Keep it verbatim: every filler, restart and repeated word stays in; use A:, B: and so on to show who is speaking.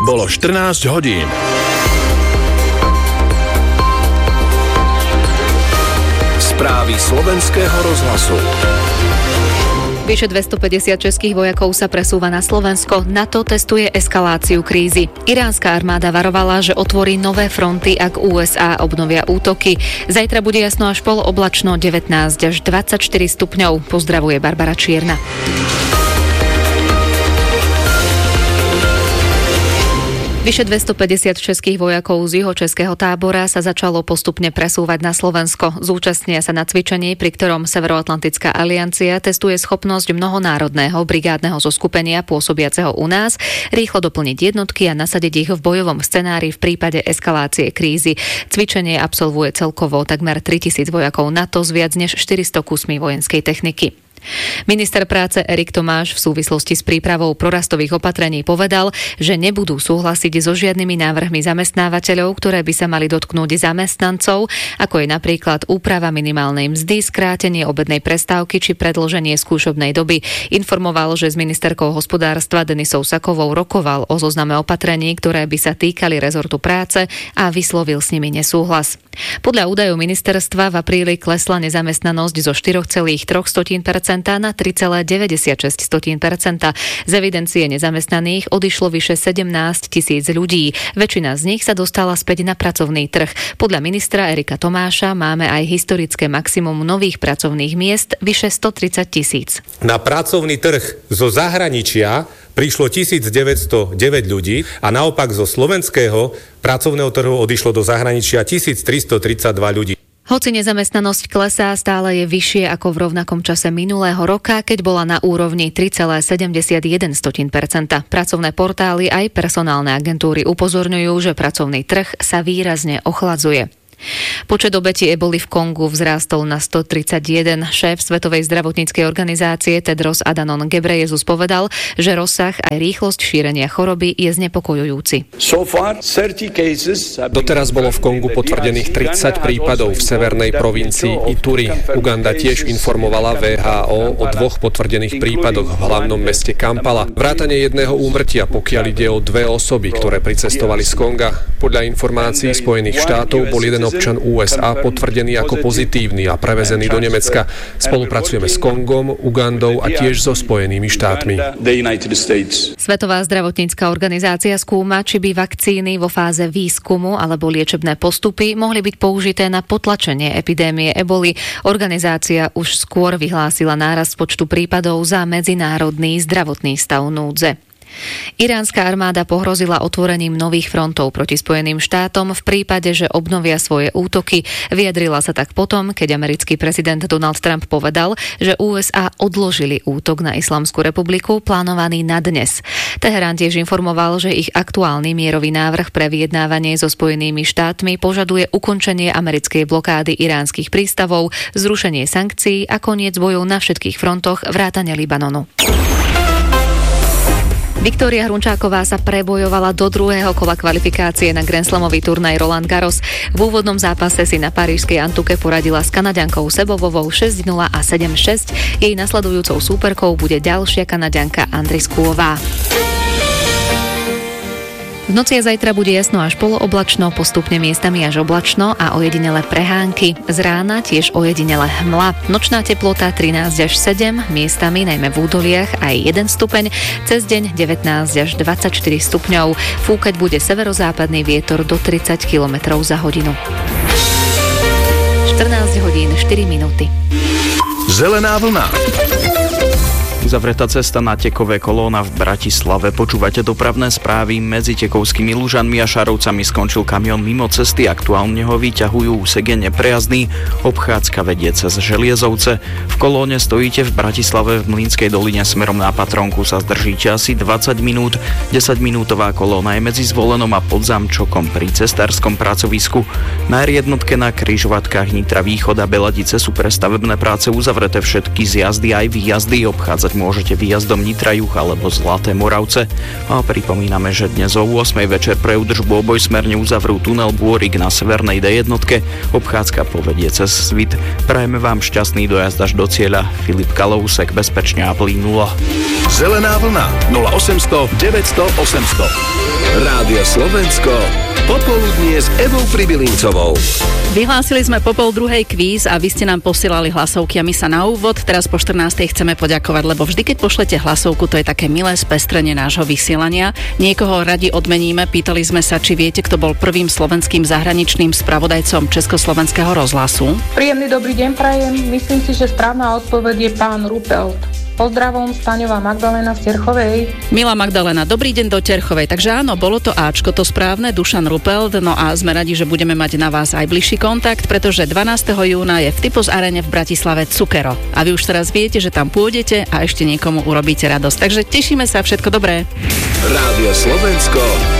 A: Bolo štrnásť hodín. Správy slovenského rozhlasu.
B: Vyše dvestopäťdesiat českých vojakov sa presúva na Slovensko. NATO testuje eskaláciu krízy. Iránska armáda varovala, že otvorí nové fronty, ak ú es á obnovia útoky. Zajtra bude jasno až polooblačno, devätnásť až dvadsaťštyri stupňov. Pozdravuje Barbara Čierna. Vyše dvestopäťdesiat českých vojakov z juhočeského tábora sa začalo postupne presúvať na Slovensko. Zúčastnia sa na cvičení, pri ktorom Severoatlantická aliancia testuje schopnosť mnohonárodného brigádneho zoskupenia pôsobiaceho u nás rýchlo doplniť jednotky a nasadiť ich v bojovom scenári v prípade eskalácie krízy. Cvičenie absolvuje celkovo takmer tritisíc vojakov NATO s viac než štyristo kusmi vojenskej techniky. Minister práce Erik Tomáš v súvislosti s prípravou prorastových opatrení povedal, že nebudú súhlasiť so žiadnymi návrhmi zamestnávateľov, ktoré by sa mali dotknúť zamestnancov, ako je napríklad úprava minimálnej mzdy, skrátenie obednej prestávky či predĺženie skúšobnej doby. Informoval, že s ministerkou hospodárstva Denisou Sakovou rokoval o zozname opatrení, ktoré by sa týkali rezortu práce a vyslovil s nimi nesúhlas. Podľa údajov ministerstva v apríli klesla nezamestnanosť zo štyri celé tri percentá na tri celé deväťdesiatšesť percenta. Z evidencie nezamestnaných odišlo vyše sedemnásť tisíc ľudí. Väčšina z nich sa dostala späť na pracovný trh. Podľa ministra Erika Tomáša máme aj historické maximum nových pracovných miest, vyše stotridsať tisíc.
C: Na pracovný trh zo zahraničia prišlo tisícdeväťstodeväť ľudí a naopak zo slovenského pracovného trhu odišlo do zahraničia tisíctristotridsaťdva ľudí.
B: Hoci nezamestnanosť klesá, stále je vyššie ako v rovnakom čase minulého roka, keď bola na úrovni tri celé sedemdesiatjeden percenta. Pracovné portály aj personálne agentúry upozorňujú, že pracovný trh sa výrazne ochladzuje. Počet obetí eboli v Kongu vzrástol na stotridsaťjeden. Šéf Svetovej zdravotníckej organizácie Tedros Adhanom Ghebreyesus povedal, že rozsah aj rýchlosť šírenia choroby je znepokojujúci.
D: Doteraz bolo v Kongu potvrdených tridsať prípadov v severnej provincii Ituri. Uganda tiež informovala vé há ó o dvoch potvrdených prípadoch v hlavnom meste Kampala. Vrátane jedného úmrtia, pokiaľ ide o dve osoby, ktoré pricestovali z Konga. Podľa informácií Spojených štátov bol jeden občan ú es á potvrdený ako pozitívny a prevezený do Nemecka. Spolupracujeme s Kongom, Ugandou a tiež so Spojenými štátmi.
B: Svetová zdravotnícka organizácia skúma, či by vakcíny vo fáze výskumu alebo liečebné postupy mohli byť použité na potlačenie epidémie eboli. Organizácia už skôr vyhlásila nárast počtu prípadov za medzinárodný zdravotný stav núdze. Iránska armáda pohrozila otvorením nových frontov proti Spojeným štátom v prípade, že obnovia svoje útoky. Vyjadrila sa tak potom, keď americký prezident Donald Trump povedal, že ú es á odložili útok na Islamskú republiku plánovaný na dnes. Teherán tiež informoval, že ich aktuálny mierový návrh pre vyjednávanie so Spojenými štátmi požaduje ukončenie americkej blokády iránskych prístavov, zrušenie sankcií a koniec bojov na všetkých frontoch vrátane Libanonu. Viktória Hrunčáková sa prebojovala do druhého kola kvalifikácie na Grand Slamový turnaj Roland Garros. V úvodnom zápase si na parížskej Antuke poradila s Kanaďankou Sebovovou šesť nula a sedem šesť. Jej nasledujúcou súperkou bude ďalšia Kanaďanka Andriskuová. V noci a zajtra bude jasno až polooblačno, postupne miestami až oblačno a ojedinele prehánky. Z rána tiež ojedinele hmla. Nočná teplota trinásť až sedem, miestami najmä v údoliach aj jeden stupeň, cez deň devätnásť až dvadsaťštyri stupňov. Fúkať bude severozápadný vietor do tridsať kilometrov za hodinu. štrnásť hodín štyri minúty.
A: Zelená vlna.
E: Uzavretá cesta na Tekové kolóna v Bratislave. Počúvate dopravné správy. Medzi Tekovskými Lužanmi a Šarovcami skončil kamión mimo cesty. Aktuálne ho vyťahujú, úsek je neprejazdný. Obchádzka vedie cez Želiezovce. V kolóne stojíte v Bratislave v Mlynskej doline smerom na Patrónku sa zdržíte asi dvadsať minút. desaťminútová kolóna je medzi Zvolenom a Podzamčokom pri cestárskom pracovisku. Na er jednotke na križovatkách Nitra Východ a Beladice sú pre stavebné práce uzavreté všetky zjazdy aj výjazdy. Obchádzať si môžete výjazdom Nitra Juh alebo Zlaté Moravce. A pripomíname, že dnes o ôsmej večer pre údržbu obojsmerne uzavrú tunel Bôrik na severnej dé jedna. Obchádzka povedie cez Svit. Prajeme vám šťastný dojazd až do cieľa. Filip Kalousek, bezpečne a plynulo.
A: Zelená vlna nula osemsto deväťsto osemsto. Rádio Slovensko. Popoludnie s Evou Pribilincovou.
F: Vyhlásili sme po pol druhej kvíz a vy ste nám posielali hlasovky a my sa na úvod teraz po štrnástej chceme poďakovať, lebo vždy, keď pošlete hlasovku, to je také milé spestrenie nášho vysielania. Niekoho radi odmeníme, pýtali sme sa, či viete, kto bol prvým slovenským zahraničným spravodajcom Československého rozhlasu.
G: Príjemný dobrý deň prajem. Myslím si, že správna odpoveď je pán Ruppelt. Pozdravom, Staňová Magdalena z Terchovej.
F: Milá Magdalena, dobrý deň do Terchovej. Takže áno, bolo to Ačko, to správne, Dušan Ruppelt. No a sme radi, že budeme mať na vás aj bližší kontakt, pretože dvanásteho júna je v Typos Arene v Bratislave Cukero. A vy už teraz viete, že tam pôjdete a ešte niekomu urobíte radosť. Takže tešíme sa, všetko dobré.
A: Rádio Slovensko.